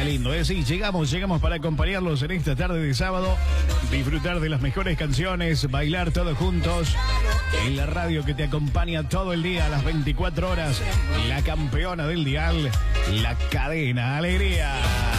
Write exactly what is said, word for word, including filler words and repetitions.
lindo, ¿eh? Sí, llegamos, llegamos para acompañarlos en esta tarde de sábado, disfrutar de las mejores canciones, bailar todos juntos en la radio que te acompaña todo el día a las veinticuatro horas, la campeona del dial, la cadena Alegría.